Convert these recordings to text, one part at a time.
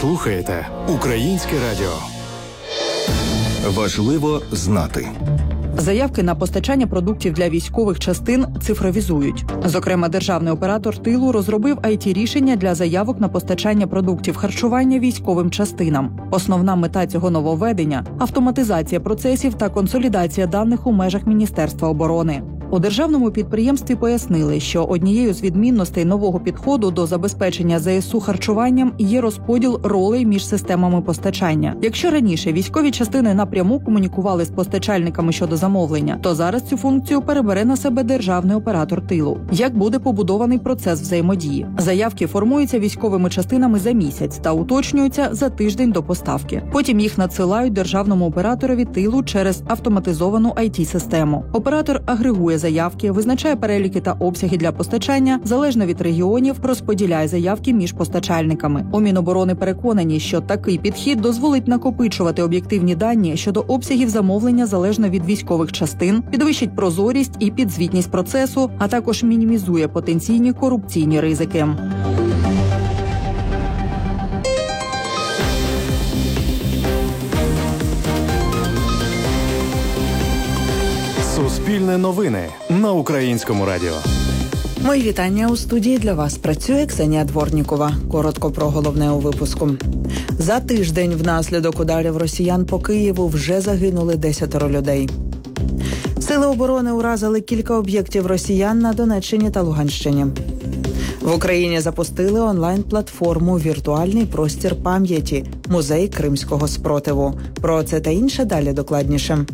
слухаєте Українське радіо. Важливо знати. Заявки на постачання продуктів для військових частин цифровізують. Зокрема, державний оператор тилу розробив IT-рішення для заявок на постачання продуктів харчування військовим частинам. Основна мета цього нововведення – автоматизація процесів та консолідація даних у межах Міністерства оборони. У державному підприємстві пояснили, що однією з відмінностей нового підходу до забезпечення ЗСУ харчуванням є розподіл ролей між системами постачання. Якщо раніше військові частини напряму комунікували з постачальниками щодо замовлення, то зараз цю функцію перебере на себе державний оператор тилу. Як буде побудований процес взаємодії? Заявки формуються військовими частинами за місяць та уточнюються за тиждень до поставки. Потім їх надсилають державному операторові тилу через автоматизовану IT-систему. Оператор агрегує заявки, визначає переліки та обсяги для постачання, залежно від регіонів, розподіляє заявки між постачальниками. У Міноборони переконані, що такий підхід дозволить накопичувати об'єктивні дані щодо обсягів замовлення залежно від військових частин, підвищить прозорість і підзвітність процесу, а також мінімізує потенційні корупційні ризики. Суспільне новини на Українському радіо. Мої вітання. У студії для вас працює Ксенія Дворнікова. Коротко про головне у випуску. За тиждень внаслідок ударів росіян по Києву вже загинули 10 людей. Сили оборони уразили кілька об'єктів росіян на Донеччині та Луганщині. В Україні запустили онлайн-платформу «Віртуальний простір пам'яті» – музей кримського спротиву. Про це та інше далі докладніше.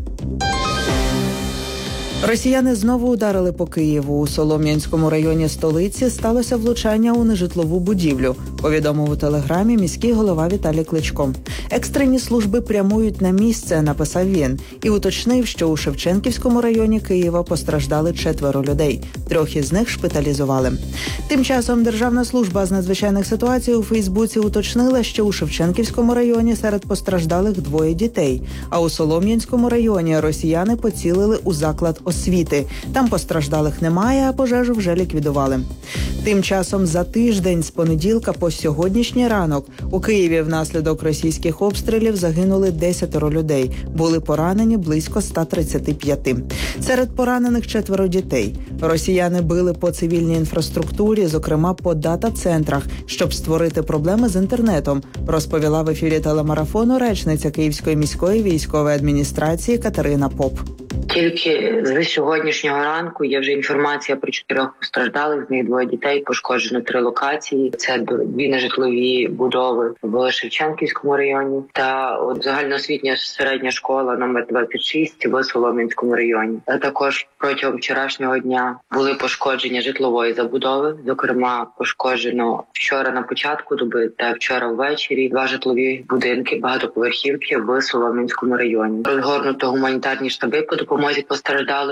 Росіяни знову ударили по Києву. У Солом'янському районі столиці сталося влучання у нежитлову будівлю, повідомив у телеграмі міський голова Віталій Кличко. Екстрені служби прямують на місце, написав він, і уточнив, що у Шевченківському районі Києва постраждали 4 людей. 3 із них шпиталізували. Тим часом Державна служба з надзвичайних ситуацій у Фейсбуці уточнила, що у Шевченківському районі серед постраждалих 2 дітей, а у Солом'янському районі росіяни поцілили у заклад освіти. Там постраждалих немає, а пожежу вже ліквідували. Тим часом за тиждень з понеділка по сьогоднішній ранок у Києві внаслідок російських обстрілів загинули 10 людей. Були поранені близько 135. Серед поранених 4 дітей. Росіяни били по цивільній інфраструктурі, зокрема по дата-центрах, щоб створити проблеми з інтернетом, розповіла в ефірі телемарафону речниця Київської міської військової адміністрації Катерина Поп. Тільки з сьогоднішнього ранку є вже інформація про 4 постраждалих, з них 2 дітей, пошкоджено 3 локації. Це 2 нежитлові будови в Шевченківському районі та загальноосвітня середня школа номер 26 в Солом'янському районі. А також протягом вчорашнього дня були пошкодження житлової забудови, зокрема пошкоджено вчора на початку доби та вчора ввечері 2 житлові будинки багатоповерхівки в Солом'янському районі. Розгорнуто гуманітарні штаби по допомозі постраждалим.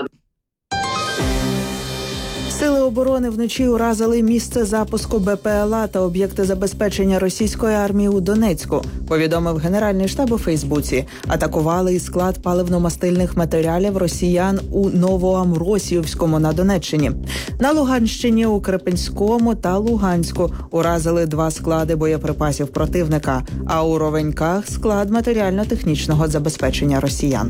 Сили оборони вночі уразили місце запуску БПЛА та об'єкти забезпечення російської армії у Донецьку, повідомив Генеральний штаб у Фейсбуці. Атакували і склад паливно-мастильних матеріалів росіян у Новоамросіївському на Донеччині. На Луганщині у Крепинському та Луганську уразили 2 склади боєприпасів противника, а у Ровеньках – склад матеріально-технічного забезпечення росіян.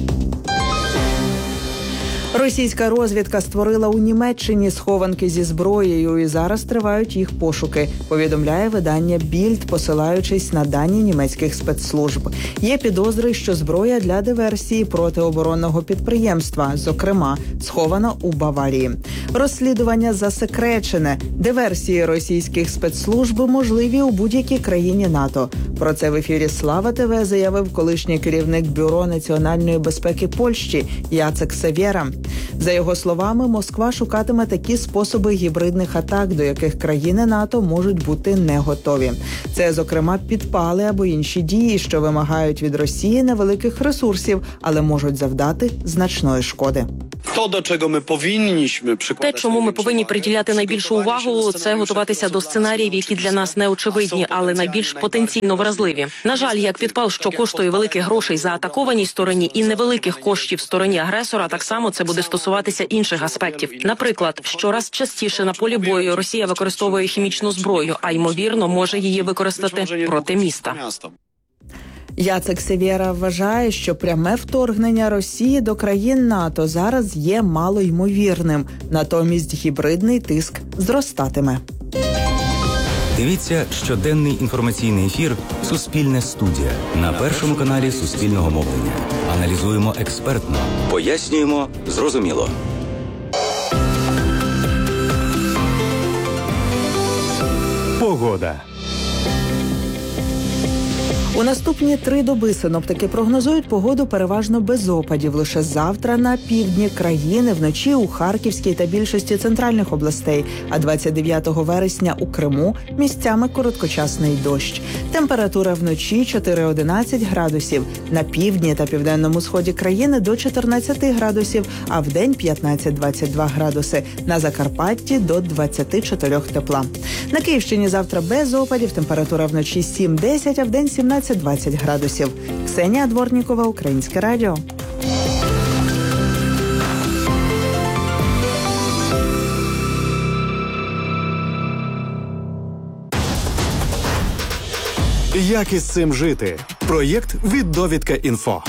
Російська розвідка створила у Німеччині схованки зі зброєю і зараз тривають їх пошуки, повідомляє видання Більд, посилаючись на дані німецьких спецслужб. Є підозри, що зброя для диверсії протиоборонного підприємства, зокрема, схована у Баварії. Розслідування засекречене. Диверсії російських спецслужб можливі у будь-якій країні НАТО. Про це в ефірі Слава ТВ заявив колишній керівник Бюро національної безпеки Польщі Яцек Савєра. За його словами, Москва шукатиме такі способи гібридних атак, до яких країни НАТО можуть бути не готові. Це, зокрема, підпали або інші дії, що вимагають від Росії невеликих ресурсів, але можуть завдати значної шкоди. Те, чому ми повинні приділяти найбільшу увагу, це готуватися до сценаріїв, які для нас не очевидні, але найбільш потенційно вразливі. На жаль, як підпал, що коштує великих грошей за атакованій стороні і невеликих коштів стороні агресора, так само це буде стосуватися інших аспектів. Наприклад, щораз частіше на полі бою Росія використовує хімічну зброю, а ймовірно може її використати проти міста. Яцек Сєвєра вважає, що пряме вторгнення Росії до країн НАТО зараз є малоймовірним. Натомість гібридний тиск зростатиме. Дивіться щоденний інформаційний ефір «Суспільне студія» на Першому каналі Суспільного мовлення. Аналізуємо експертно, пояснюємо зрозуміло. Погода. У наступні 3 доби синоптики прогнозують погоду переважно без опадів. Лише завтра на півдні країни, вночі у Харківській та більшості центральних областей, а 29 вересня у Криму місцями короткочасний дощ. Температура вночі 4-11 градусів, на півдні та південному сході країни до 14 градусів, а вдень 15-22 градуси, на Закарпатті до 24 тепла. На Київщині завтра без опадів, температура вночі 7-10, а вдень 17-20 градусів. Ксенія Дворнікова, Українське радіо. Як із цим жити? Проєкт від Довідка.Інфо.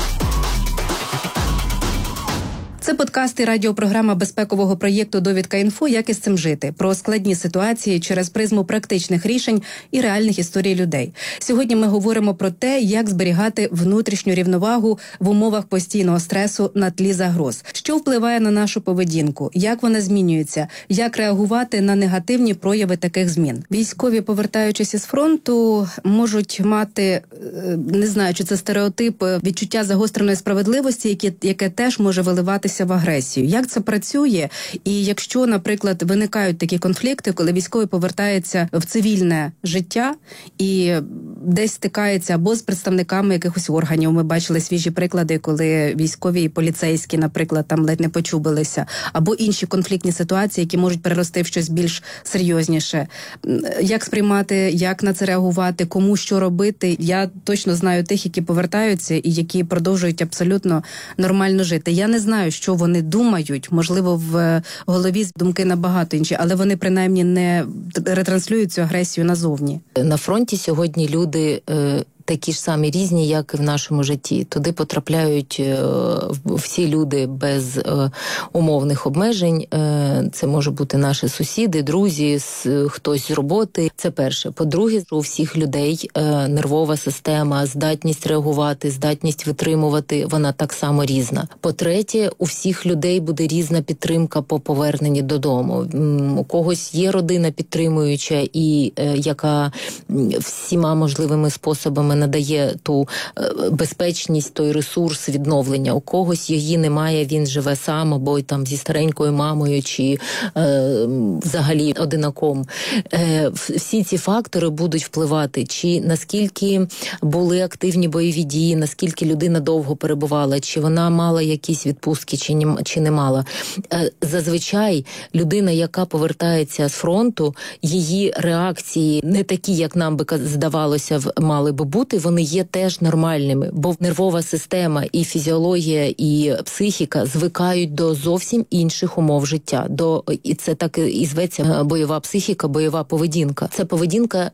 Це подкаст і радіопрограма безпекового проєкту «Довідка.Інфо. Як із цим жити» про складні ситуації через призму практичних рішень і реальних історій людей. Сьогодні ми говоримо про те, як зберігати внутрішню рівновагу в умовах постійного стресу на тлі загроз. Що впливає на нашу поведінку, як вона змінюється, як реагувати на негативні прояви таких змін. Військові, повертаючись із фронту, можуть мати, не знаю, чи це стереотип, відчуття загостреної справедливості, яке теж може виливатися в агресію. Як це працює? І якщо, наприклад, виникають такі конфлікти, коли військовий повертається в цивільне життя і десь стикається або з представниками якихось органів. Ми бачили свіжі приклади, коли військові і поліцейські, наприклад, там ледь не почубилися, або інші конфліктні ситуації, які можуть перерости в щось більш серйозніше. Як сприймати, як на це реагувати, кому що робити? Я точно знаю тих, які повертаються і які продовжують абсолютно нормально жити. Я не знаю, що вони думають, можливо, в голові думки набагато інші, але вони принаймні не ретранслюють цю агресію назовні. На фронті сьогодні люди такі ж самі різні, як і в нашому житті. Туди потрапляють всі люди без умовних обмежень. Це може бути наші сусіди, друзі, хтось з роботи. Це перше. По-друге, у всіх людей нервова система, здатність реагувати, здатність витримувати, вона так само різна. По-третє, у всіх людей буде різна підтримка по поверненні додому. У когось є родина підтримуюча і яка всіма можливими способами надає ту безпечність, той ресурс відновлення. У когось її немає, він живе сам, або там зі старенькою мамою, чи взагалі одинаком. Всі ці фактори будуть впливати, чи наскільки були активні бойові дії, наскільки людина довго перебувала, чи вона мала якісь відпустки, чи не мала. Зазвичай людина, яка повертається з фронту, її реакції не такі, як нам би здавалося, мали би бути, вони є теж нормальними, бо нервова система і фізіологія, і психіка звикають до зовсім інших умов життя. І це так і зветься бойова психіка, бойова поведінка. Ця поведінка,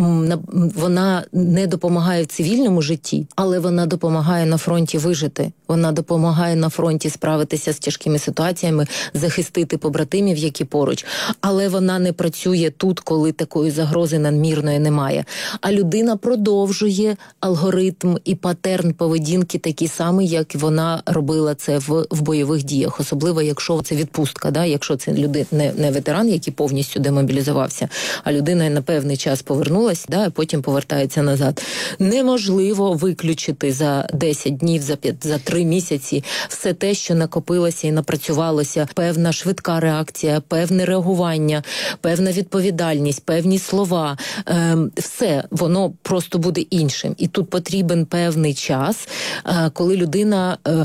вона не допомагає в цивільному житті, але вона допомагає на фронті вижити. Вона допомагає на фронті справитися з тяжкими ситуаціями, захистити побратимів, які поруч. Але вона не працює тут, коли такої загрози надмірної немає. А людина продовжує алгоритм і патерн поведінки такий самий, як вона робила це в бойових діях. Особливо, якщо це відпустка, да? Якщо це людина, не ветеран, який повністю демобілізувався, а людина на певний час повернулася, да, і потім повертається назад. Неможливо виключити за 10 днів, за 3 місяці все те, що накопилося і напрацювалося. Певна швидка реакція, певне реагування, певна відповідальність, певні слова. Все, воно просто буде іншим. І тут потрібен певний час, коли людина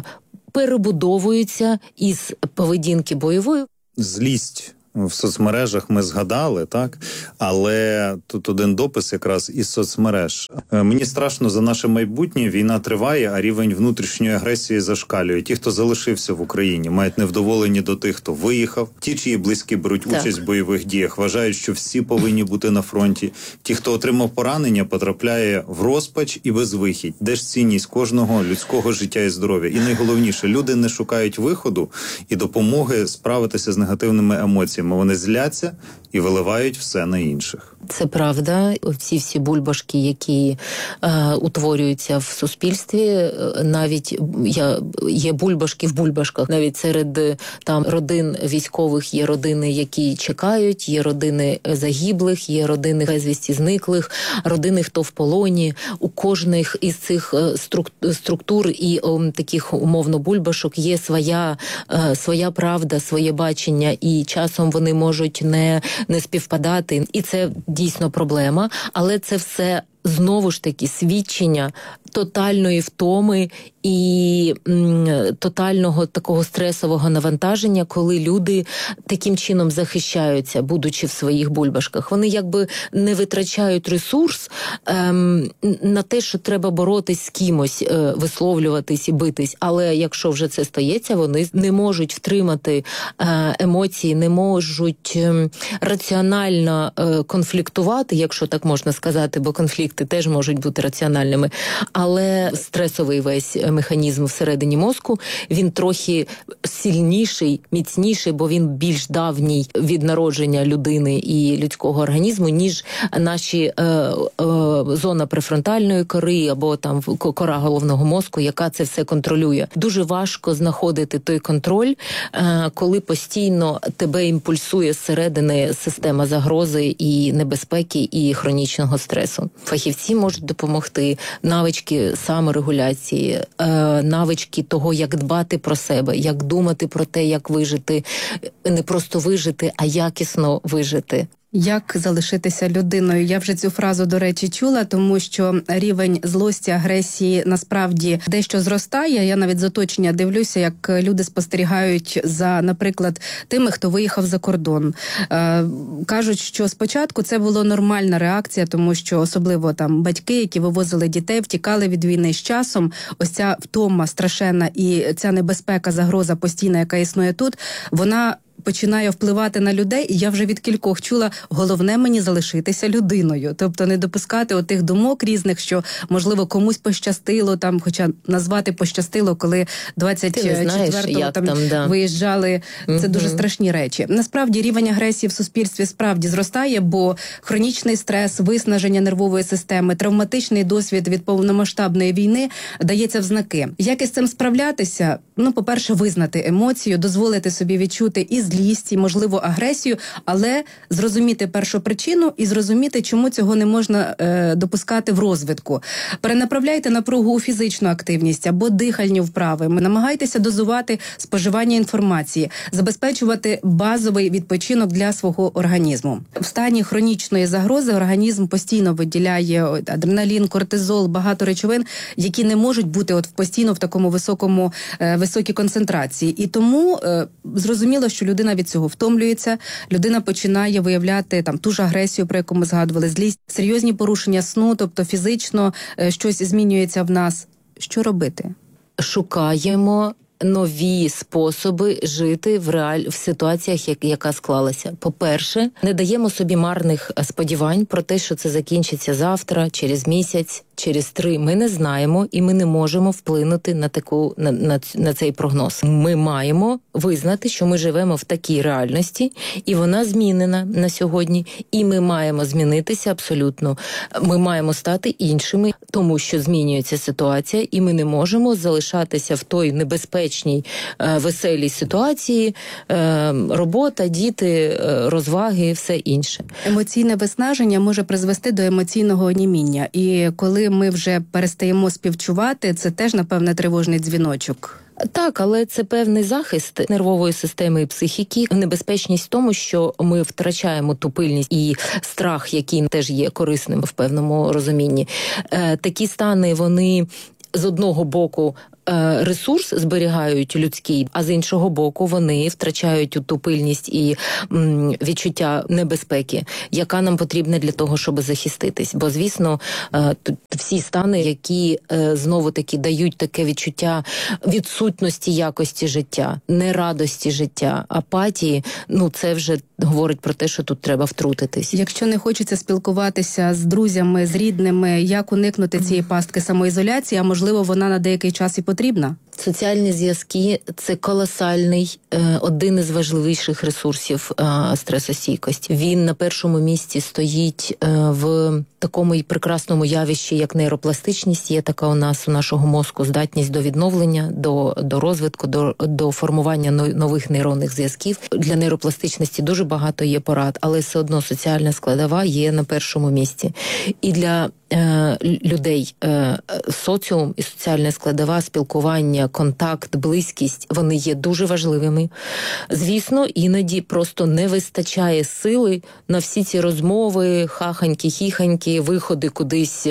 перебудовуються із поведінки бойової. Злість в соцмережах ми згадали, так? Але тут один допис якраз із соцмереж. Мені страшно за наше майбутнє, війна триває, а рівень внутрішньої агресії зашкалює. Ті, хто залишився в Україні, мають невдоволення до тих, хто виїхав. Ті, чиї близькі беруть участь в бойових діях, вважають, що всі повинні бути на фронті. Ті, хто отримав поранення, потрапляє в розпач і безвихідь. Де ж цінність кожного людського життя і здоров'я? І найголовніше, люди не шукають виходу і допомоги справитися з негативними емоціями. Вони зляться і виливають все на інших. Це правда. Всі бульбашки, які утворюються в суспільстві, навіть є бульбашки в бульбашках. Навіть серед там родин військових є родини, які чекають, є родини загиблих, є родини безвісті зниклих, родини, хто в полоні. У кожних із цих структур і таких умовно бульбашок є своя правда, своє бачення, і часом вони можуть не співпадати. І це дійсно проблема, але це все знову ж таки свідчення тотальної втоми і тотального такого стресового навантаження, коли люди таким чином захищаються, будучи в своїх бульбашках. Вони якби не витрачають ресурс на те, що треба боротись з кимось, висловлюватись і битись. Але якщо вже це стається, вони не можуть втримати емоції, не можуть раціонально конфліктувати, якщо так можна сказати, бо конфлікти теж можуть бути раціональними. Але стресовий весь механізм всередині мозку, він трохи сильніший, міцніший, бо він більш давній від народження людини і людського організму, ніж наші зона префронтальної кори або там кора головного мозку, яка це все контролює. Дуже важко знаходити той контроль, коли постійно тебе імпульсує зсередини система загрози і небезпеки і хронічного стресу. Фахівці можуть допомогти, навички саморегуляції, навички того, як дбати про себе, як думати про те, як вижити, не просто вижити, а якісно вижити. Як залишитися людиною? Я вже цю фразу, до речі, чула, тому що рівень злості, агресії насправді дещо зростає. Я навіть з оточення дивлюся, як люди спостерігають за, наприклад, тими, хто виїхав за кордон. Кажуть, що спочатку це була нормальна реакція, тому що особливо там батьки, які вивозили дітей, втікали від війни. З часом ось ця втома страшенна і ця небезпека, загроза постійна, яка існує тут, вона починає впливати на людей, і я вже від кількох чула, головне мені залишитися людиною. Тобто не допускати отих думок різних, що, можливо, комусь пощастило, там, хоча назвати пощастило, коли 24-го там виїжджали. Це дуже страшні речі. Насправді, рівень агресії в суспільстві справді зростає, бо хронічний стрес, виснаження нервової системи, травматичний досвід від повномасштабної війни дається в знаки. Як із цим справлятися? Ну, по-перше, визнати емоцію, дозволити собі відчути і злість, і, можливо, агресію, але зрозуміти першопричину і зрозуміти, чому цього не можна допускати в розвитку. Перенаправляйте напругу у фізичну активність або дихальні вправи. Намагайтеся дозувати споживання інформації, забезпечувати базовий відпочинок для свого організму. В стані хронічної загрози організм постійно виділяє адреналін, кортизол, багато речовин, які не можуть бути постійно в такому високій концентрації. І тому зрозуміло, що людина від цього втомлюється, людина починає виявляти там ту ж агресію, про яку ми згадували, злість, серйозні порушення сну, тобто фізично щось змінюється в нас. Що робити? Шукаємо нові способи жити в ситуаціях, яка склалася. По-перше, не даємо собі марних сподівань про те, що це закінчиться завтра, через місяць, через 3. Ми не знаємо і ми не можемо вплинути на цей прогноз. Ми маємо визнати, що ми живемо в такій реальності, і вона змінена на сьогодні, і ми маємо змінитися абсолютно. Ми маємо стати іншими, тому що змінюється ситуація, і ми не можемо залишатися в той небезпечній, веселій ситуації, робота, діти, розваги, все інше. Емоційне виснаження може призвести до емоційного оніміння, і коли ми вже перестаємо співчувати, це теж, напевне, тривожний дзвіночок. Так, але це певний захист нервової системи і психіки. Небезпечність в тому, що ми втрачаємо ту пильність і страх, який теж є корисним в певному розумінні. Такі стани, вони з одного боку ресурс зберігають людський, а з іншого боку вони втрачають ту пильність і відчуття небезпеки, яка нам потрібна для того, щоб захиститись. Бо, звісно, всі стани, які знову-таки дають таке відчуття відсутності якості життя, нерадості життя, апатії, це вже говорить про те, що тут треба втрутитись. Якщо не хочеться спілкуватися з друзями, з рідними, як уникнути цієї пастки самоізоляції, а можливо вона на деякий час і потрібна? Соціальні зв'язки – це колосальний, один із важливіших ресурсів стресостійкості. Він на першому місці стоїть в такому і прекрасному явищі, як нейропластичність. Є така у нас, у нашого мозку, здатність до відновлення, до розвитку, до формування нових нейронних зв'язків. Для нейропластичності дуже багато є порад, але все одно соціальна складова є на першому місці. І для людей соціум і соціальна складова, спілкування, контакт, близькість, вони є дуже важливими. Звісно, іноді просто не вистачає сили на всі ці розмови, хаханьки-хіханьки, виходи кудись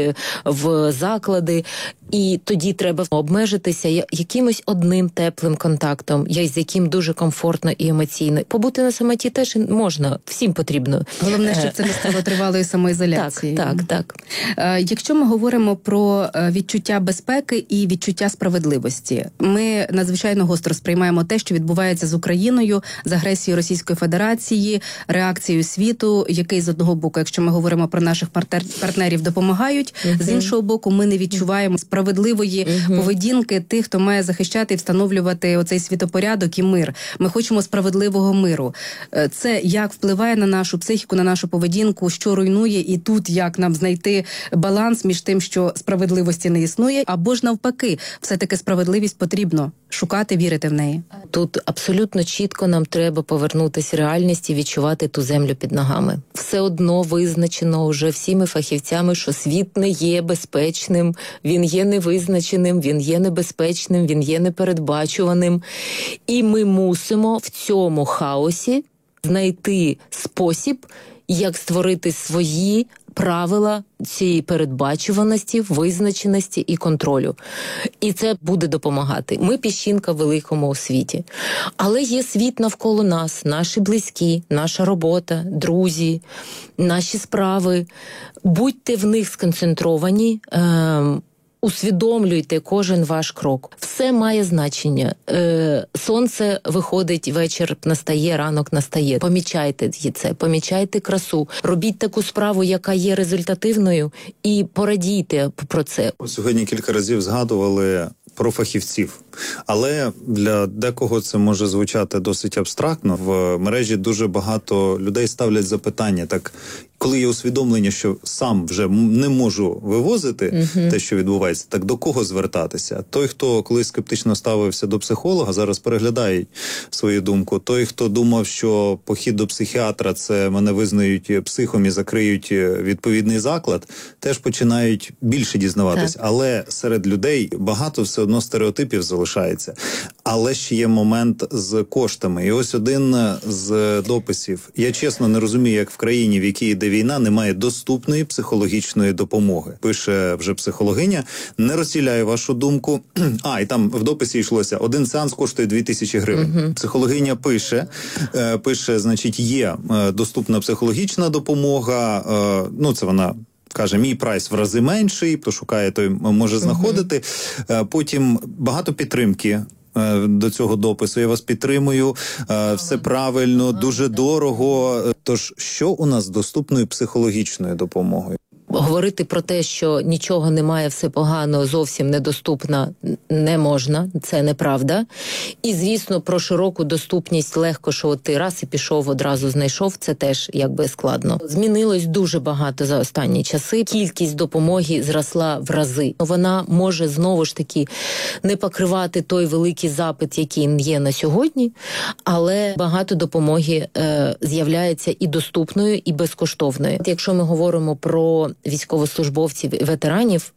в заклади. І тоді треба обмежитися якимось одним теплим контактом, з яким дуже комфортно і емоційно. Побути на самоті теж можна, всім потрібно. Головне, щоб це не стало тривалою самоізоляцією. Так. Якщо ми говоримо про відчуття безпеки і відчуття справедливості, ми надзвичайно гостро сприймаємо те, що відбувається з Україною, з агресією Російської Федерації, реакцією світу, який з одного боку, якщо ми говоримо про наших партнерів, допомагають, з іншого боку, ми не відчуваємо справедливої поведінки тих, хто має захищати і встановлювати оцей світопорядок і мир. Ми хочемо справедливого миру. Це як впливає на нашу психіку, на нашу поведінку, що руйнує, і тут як нам знайти баланс між тим, що справедливості не існує, або ж навпаки, все-таки справедливість потрібно шукати, вірити в неї. Тут абсолютно чітко нам треба повернутися в реальність і відчувати ту землю під ногами. Все одно визначено вже всіми фахівцями, що світ не є безпечним, він є невизначеним, він є небезпечним, він є непередбачуваним. І ми мусимо в цьому хаосі знайти спосіб, як створити свої правила цієї передбачуваності, визначеності і контролю. І це буде допомагати. Ми піщинка в великому світі. Але є світ навколо нас, наші близькі, наша робота, друзі, наші справи. Будьте в них сконцентровані, усвідомлюйте кожен ваш крок. Все має значення. Сонце виходить, вечір настає, ранок настає. Помічайте це, помічайте красу. Робіть таку справу, яка є результативною, і порадійте про це. Сьогодні кілька разів згадували про фахівців. Але для декого це може звучати досить абстрактно. В мережі дуже багато людей ставлять запитання. Так, коли є усвідомлення, що сам вже не можу вивозити те, що відбувається, так до кого звертатися? Той, хто колись скептично ставився до психолога, зараз переглядає свою думку. Той, хто думав, що похід до психіатра – це мене визнають психом і закриють відповідний заклад, теж починають більше дізнаватись. Так. Але серед людей багато все одно стереотипів залишається. Але ще є момент з коштами. І ось один з дописів. Я чесно не розумію, як в країні, в якій йде війна, немає доступної психологічної допомоги. Пише вже психологиня. Не розділяю вашу думку. І там в дописі йшлося, один сеанс коштує 2000 гривень. Психологиня пише, значить, є доступна психологічна допомога, це вона каже, мій прайс в рази менший, хто шукає, той може знаходити. Потім багато підтримки до цього допису. Я вас підтримую, все правильно, дуже дорого. Тож, що у нас з доступною психологічною допомогою? Говорити про те, що нічого немає, все погано, зовсім недоступно, не можна, це неправда. І, звісно, про широку доступність легко, що ти раз і пішов, одразу знайшов, це теж якби складно. Змінилось дуже багато за останні часи, кількість допомоги зросла в рази. Вона може, знову ж таки, не покривати той великий запит, який є на сьогодні, але багато допомоги з'являється і доступною, і безкоштовною. Якщо ми говоримо про військовослужбовців і ветеранів,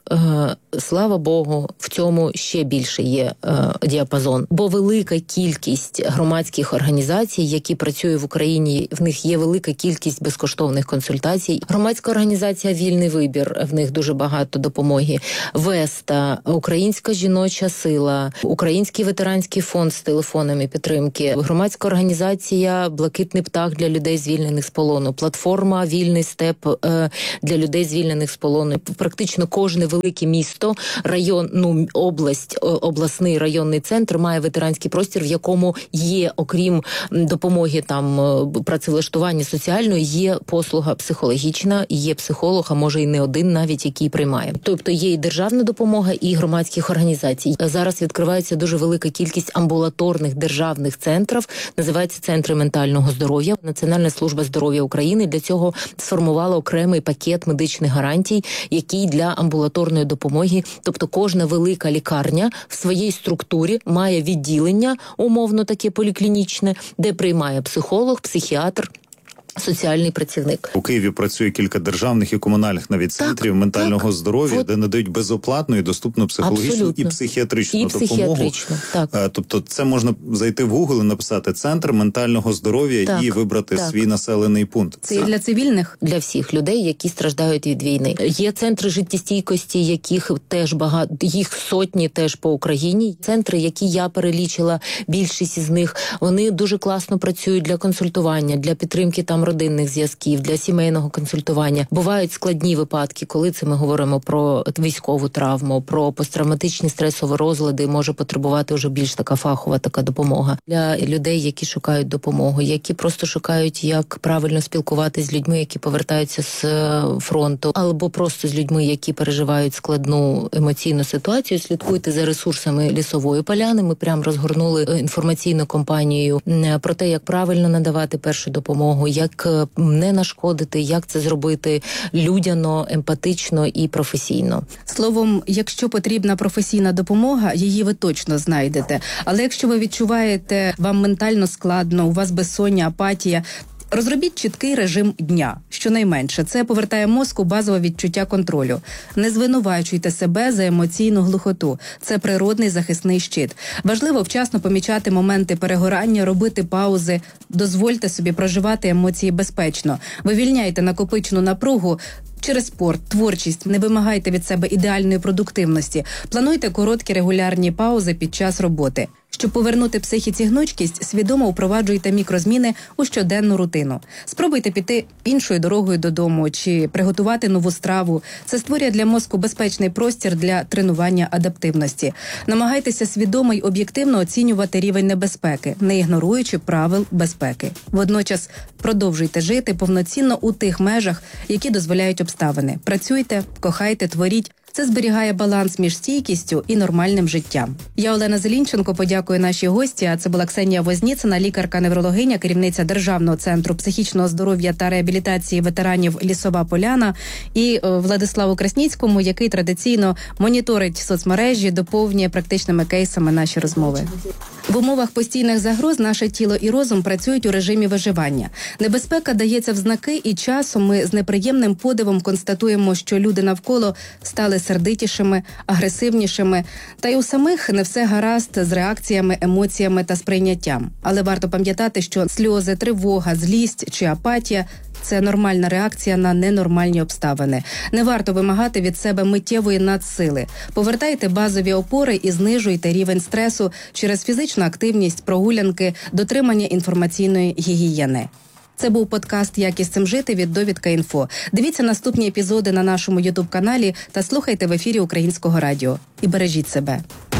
слава Богу, в цьому ще більше є діапазон. Бо велика кількість громадських організацій, які працюють в Україні, в них є велика кількість безкоштовних консультацій. Громадська організація «Вільний вибір», в них дуже багато допомоги. Веста, Українська жіноча сила, Український ветеранський фонд з телефонами підтримки, громадська організація «Блакитний птах» для людей, звільнених з полону, платформа «Вільний степ» для людей, звільнених з полону. Практично кожне велике місто, район, область, обласний районний центр має ветеранський простір, в якому є, окрім допомоги там працевлаштування соціальної, є послуга психологічна, є психолог, а може і не один навіть, який приймає. Тобто є і державна допомога, і громадських організацій. Зараз відкривається дуже велика кількість амбулаторних державних центрів, називаються центри ментального здоров'я. Національна служба здоров'я України для цього сформувала окремий пакет медичних гарантій, який для амбулаторної допомоги, тобто кожна велика лікарня в своїй структурі має відділення, умовно таке поліклінічне, де приймає психолог, психіатр, соціальний працівник. У Києві працює кілька державних і комунальних навіть центрів ментального здоров'я, де надають безоплатну і доступну психологічну і психіатричну допомогу. Тобто це можна зайти в Google і написати «Центр ментального здоров'я» і вибрати свій населений пункт. Це і для цивільних? Для всіх людей, які страждають від війни. Є центри життєстійкості, яких теж багато, їх сотні теж по Україні. Центри, які я перелічила, більшість із них, вони дуже класно працюють для консультування, для підтримки там родинних зв'язків, для сімейного консультування. Бувають складні випадки, коли це ми говоримо про військову травму, про посттравматичні стресові розлади, може потребувати вже більш така фахова така допомога. Для людей, які шукають допомогу, які просто шукають, як правильно спілкуватися з людьми, які повертаються з фронту, або просто з людьми, які переживають складну емоційну ситуацію. Слідкуйте за ресурсами Лісової поляни. Ми прям розгорнули інформаційну кампанію про те, як правильно надавати першу допомогу, як не нашкодити, як це зробити людяно, емпатично і професійно. Словом, якщо потрібна професійна допомога, її ви точно знайдете. Але якщо ви відчуваєте, вам ментально складно, у вас безсоння, апатія, розробіть чіткий режим дня. Щонайменше, це повертає мозку базове відчуття контролю. Не звинувачуйте себе за емоційну глухоту. Це природний захисний щит. Важливо вчасно помічати моменти перегорання, робити паузи. Дозвольте собі проживати емоції безпечно. Вивільняйте накопичену напругу через спорт, творчість. Не вимагайте від себе ідеальної продуктивності. Плануйте короткі регулярні паузи під час роботи. Щоб повернути психіці гнучкість, свідомо впроваджуйте мікрозміни у щоденну рутину. Спробуйте піти іншою дорогою додому чи приготувати нову страву. Це створює для мозку безпечний простір для тренування адаптивності. Намагайтеся свідомо й об'єктивно оцінювати рівень небезпеки, не ігноруючи правил безпеки. Водночас продовжуйте жити повноцінно у тих межах, які дозволяють обставини. Працюйте, кохайте, творіть. Це зберігає баланс між стійкістю і нормальним життям. Я, Олена Зелінченко, подякую нашій гості, а це була Ксенія Возніцина, лікарка-неврологиня, керівниця Державного центру психічного здоров'я та реабілітації ветеранів «Лісова поляна», і Владиславу Красніцькому, який традиційно моніторить соцмережі, доповнює практичними кейсами наші розмови. В умовах постійних загроз наше тіло і розум працюють у режимі виживання. Небезпека дається в знаки, і часом ми з неприємним подивом констатуємо, що люди навколо стали сердитішими, агресивнішими, та й у самих не все гаразд з реакціями, емоціями та сприйняттям. Але варто пам'ятати, що сльози, тривога, злість чи апатія – це нормальна реакція на ненормальні обставини. Не варто вимагати від себе миттєвої надсили. Повертайте базові опори і знижуйте рівень стресу через фізичну активність, прогулянки, дотримання інформаційної гігієни. Це був подкаст «Як із цим жити» від Довідка.Інфо. Дивіться наступні епізоди на нашому YouTube-каналі та слухайте в ефірі Українського радіо. І бережіть себе.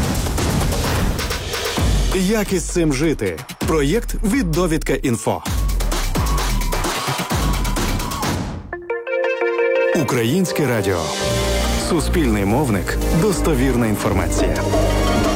Як із цим жити? Проєкт від Довідка.Інфо. Українське радіо. Суспільний мовник. Достовірна інформація.